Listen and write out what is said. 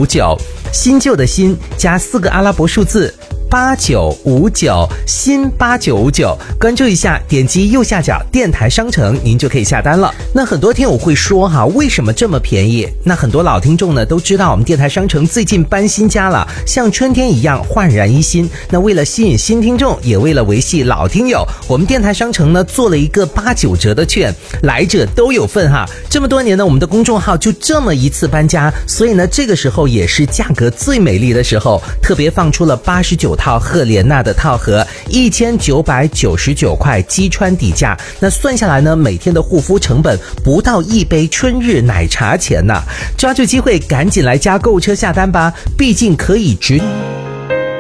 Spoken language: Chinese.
8959，新旧的新加4个阿拉伯数字8959，新8959，关注一下，点击右下角电台商城，您就可以下单了。那很多听友会说为什么这么便宜？那很多老听众呢都知道我们电台商城最近搬新家了，像春天一样焕然一新。那为了吸引新听众，也为了维系老听友，我们电台商城呢做了一个89折的券，来者都有份哈。这么多年呢，我们的公众号就这么一次搬家，所以呢这个时候也是价格最美丽的时候，特别放出了89套赫莲娜的套盒，1999块击穿底价。那算下来呢，每天的护肤成本不到1杯春日奶茶钱呢。抓住机会，赶紧来加购物车下单吧，毕竟可以直